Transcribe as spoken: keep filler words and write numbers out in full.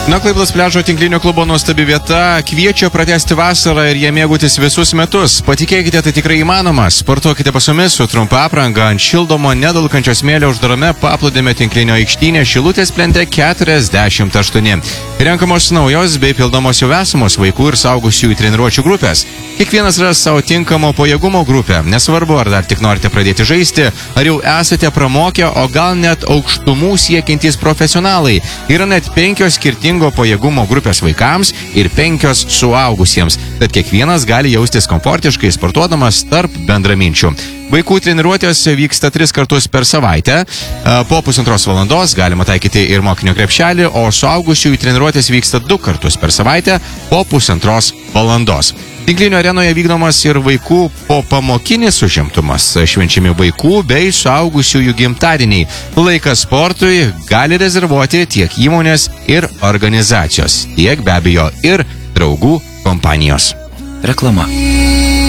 Na, Klaipėdos pliažo tinklinio klubo nuostabi vieta kviečia pratęsti vasarą ir jie mėgautis visus metus. Patikėkite, tai tikrai įmanoma. Sportuokite pas mumis su trumpa apranga ant šildomo nedulkančio smėlio uždarame paplūdimio tinklinio aikštynė Šilutės plente keturiasdešimt aštuoni. Renkamos naujos bei pildomos jau esamos vaikų ir suaugusiųjų treniruočių grupės. Kiekvienas ras savo tinkamo pajėgumo grupę. Nesvarbu, ar dar tik norite pradėti žaisti, ar jau esate pramokę, o gal net aukštumų siekiantys profesionalai. Yra net penkios skirtingo pajėgumo grupės vaikams ir penkios suaugusiems. Tad kiekvienas gali jaustis komfortiškai sportuodamas tarp bendraminčių. Vaikų treniruotės vyksta tris kartus per savaitę. Po pusantros valandos galima taikyti ir mokinio krepšelį, o suaugusiųjų treniruotės vyksta du kartus per savaitę po pusantros valandos. Tinklinio arenoje vykdomas ir vaikų po pamokinis užimtumas, švenčiami vaikų bei suaugusiųjų gimtadieniai. Laiką sportui gali rezervuoti tiek įmonės ir organizacijos, tiek be abejo ir draugų kompanijos. Reklama.